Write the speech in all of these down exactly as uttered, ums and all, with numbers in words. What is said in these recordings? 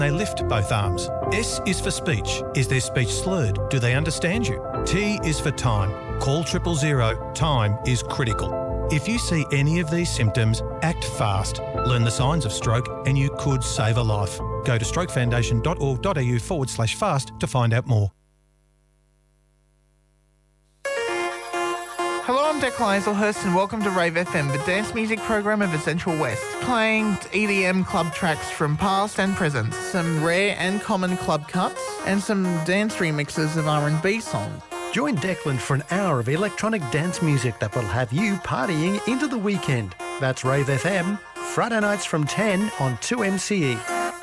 They lift both arms. S is for speech. Is their speech slurred? Do they understand you? T is for time. Call triple zero. Time is critical. If you see any of these symptoms, act fast. Learn the signs of stroke and you could save a life. Go to strokefoundation.org.au forward slash fast to find out more. Hello, I'm Declan Hazelhurst and welcome to Rave F M, the dance music program of Essential West. Playing E D M club tracks from past and present, some rare and common club cuts, and some dance remixes of R and B songs. Join Declan for an hour of electronic dance music that will have you partying into the weekend. That's Rave F M, Friday nights from ten on two M C E.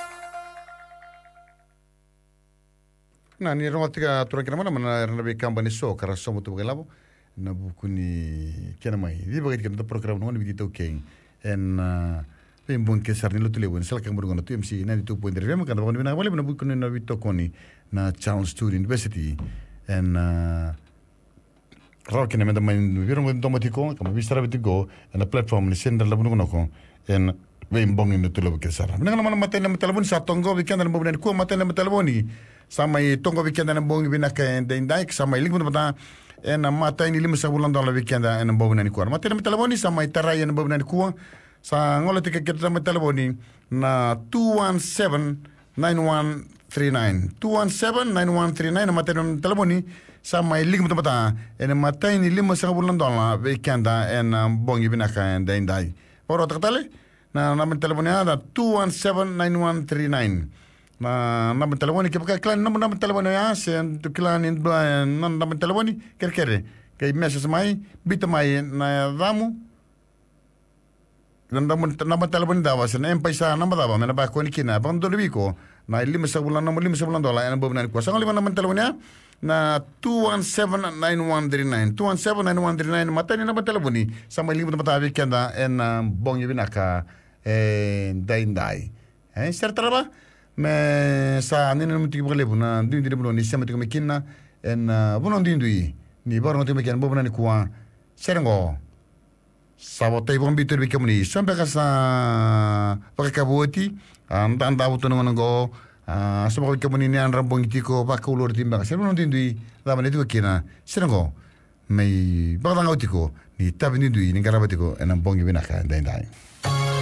Na ni rongotika turakina mana mana nabi kambani so kara somo tu gelabo na bukuni kena mai di bagai kena program no ni bidito king en pem bon ke sarni lo tule bon sel kan burgono tu M C ninety-two point three kan bon bina wale na bukuni na bito koni na Charles Sturt University en raw kena menda mai viron con automático como vistara bitigo en la platform ni sender la buno ko en vem bon ni tule ke sara mina mana mata na telefon sa tongo weekend na bobnen ko mata na telefoni sama i tongo weekend na bongi bina ka den daik sama i lingmu mata en mata ini lima sabulan dolar weekend en bobnen ni ko mata na telefoni sama i tarai en bobnen ko sa ngola tika kita na telefoni na two one seven nine one three nine two one seven nine one three nine mata na telefoni sama i lingmu mata en mata ini lima sabulan dolar weekend en bongi bina ka den dai poro takatale na nama telefoni ada two one seven nine one three nine na nama telefoni ke pakai klan nama nama telefoni ya sen tu klan in na nama telefoni ker kere ke message mai bit mai na damu dan nama nama telefoni dawa sen em paisa nama dawa mena ba ko ni kina bang do lebiko na lima sebulan nama lima sebulan dolar en bobnan ko sangal lima nama telefoni na two one seven nine one three nine two one seven nine one three nine mata ni nama telefoni sama lima mata weekenda en bong yibinaka en dai dai eh certa ba me sa ni no mti bole buna ndi ndi bolo ni sema tiko mekina en bono ndi ndi ni baro tiko mekina bobna ni kwa serengo sabote bon bitur bikamni sampe kasa pakaboti anda anda auto no ngo ah sama bikamni ni an rambong tiko bakulor timba serengo ndi ndi la mane tiko kina serengo me baganga tiko ni tabi ndi ndi ni garabatiko en bongi binaka dai dai